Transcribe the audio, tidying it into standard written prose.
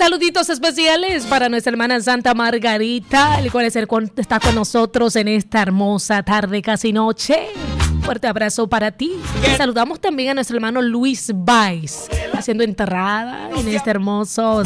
Saluditos especiales para nuestra hermana Santa Margarita, el cual está con nosotros en esta hermosa tarde, casi noche. Fuerte abrazo para ti. Saludamos también a nuestro hermano Luis Valls, haciendo entrada en este hermoso